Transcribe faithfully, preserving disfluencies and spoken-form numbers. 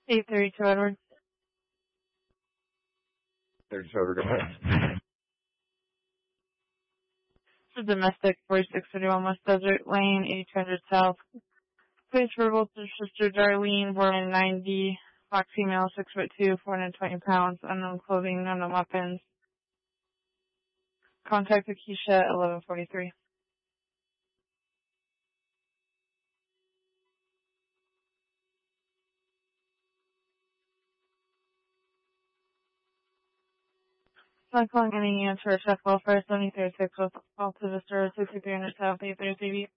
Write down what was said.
eight thirty-two Edward. thirty-two Edward, go ahead. It's a domestic, forty-six thirty-one West Desert Lane, eighty-two hundred South. Place for both your sister Darlene, born in ninety, black female, six foot two, four hundred twenty pounds, unknown clothing, unknown weapons. Contact Akeisha at eleven forty-three. Not calling any answer, check welfare, seventy thirty-six, Alta Vista, sixty-three hundred South, eight thirty-three